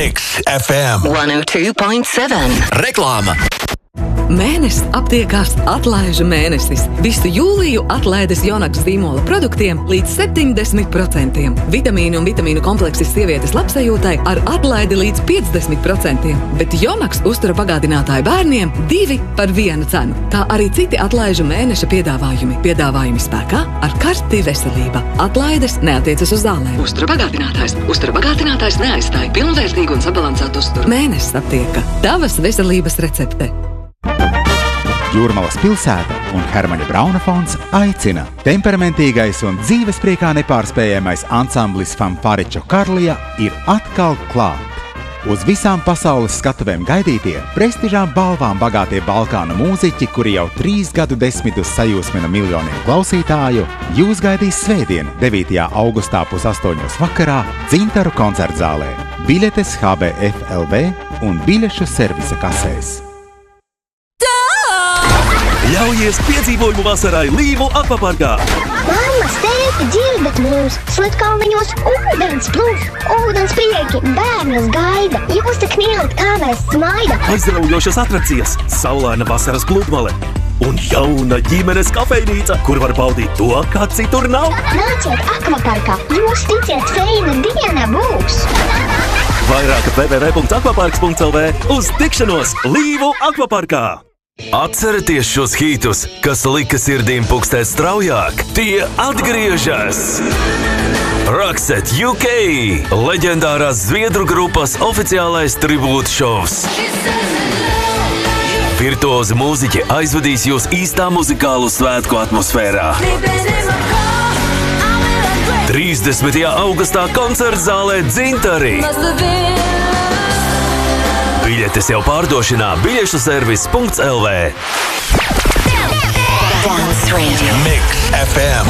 Mix FM 102.7. Reklāma. Mēnesis aptiekās atlaižu mēnesis. Visu jūliju atlaides Jonaks zīmola produktiem līdz 70%. Vitamīnu un vitamīnu kompleksis sievietes labsajūtai ar atlaidi līdz 50%. Bet Jonaks uztura bagātinātāju bērniem 2 par 1 cenu. Kā arī citi atlaižu mēneša piedāvājumi. Piedāvājumi spēkā ar karti veselība. Atlaides neatiecas uz zālēm. Uztura bagātinātājs. Uztura bagātinātājs neaizstāja pilnvērtīgu un sabalansētu uzturu. Mēnesis aptieka. Tavas veselības recepte. Jūrmalas pilsēta un Hermaņa Brauna fonds aicina. Temperamentīgais un dzīvespriekā nepārspējamais ansamblis Fanfaričo Karlija ir atkal klāt. Uz visām pasaules skatuvēm gaidītie, prestižām balvām bagātie Balkānu mūziķi, kuri jau 3 gadu desmitus sajūsmina miljoniem klausītāju, jūs gaidīs svētdien, 9. augustā 7:30 vakarā Dzintaru koncertzālē. Biļetes HBFLV un biļešu servisa kasēs. Ļaujies piedzīvojumu vasarai Līvu akvaparkā! Mamma, tēti, dzirdat mūs! Slatkalniņos ūdens plūs, ūdens prieki, bērnus gaida! Jūs tik mīlat, kā mēs smaida! Aizraujošas atrakcijas, saulaina vasaras pludmale un jauna ģimenes kafejnīca, kur var baudīt to, kā citur nav! Nāciet akvaparkā! Jūs ticiet, feina diena būs! Vairāk www.akvaparks.lv uz tikšanos Līvu akvaparkā! Atcerieties šos hītus, kas lika sirdīm pukstēt straujāk. Tie atgriežas! Roxette UK! Leģendārās zviedru grupas oficiālais tribūta šovs. Virtuozi mūziķi aizvedīs jūs īstā muzikālu svētku atmosfērā. 30. augustā koncertzālē Dzintari. Biļetes jau pārdošanā biļešu servis.lv. Mix FM